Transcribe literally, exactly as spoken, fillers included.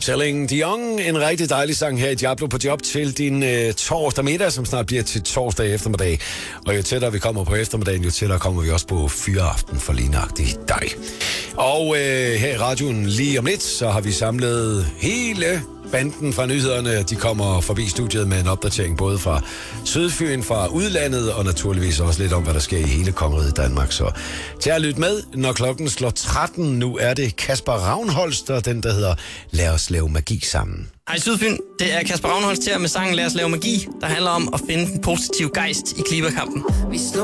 Celine Dion, en rigtig dejlig sang her i Diablo på job til din øh, torsdag middag, som snart bliver til torsdag eftermiddag. Og jo tættere vi kommer på eftermiddagen, jo tættere kommer vi også på fyreaften for lige nøjagtigt dig. Og øh, her i radioen lige om lidt, så har vi samlet hele banden fra nyhederne. De kommer forbi studiet med en opdatering både fra Sydfyn, fra udlandet og naturligvis også lidt om, hvad der sker i hele kongeriget Danmark. Så til at lytte med, når klokken slår tretten. Nu er det Kasper Ravnholst og den, der hedder Lad os lave magi sammen. Hej Sydfyn, det er Kasper Ravnholst her med sangen Lad os lave magi, der handler om at finde den positive gejst i klimakampen.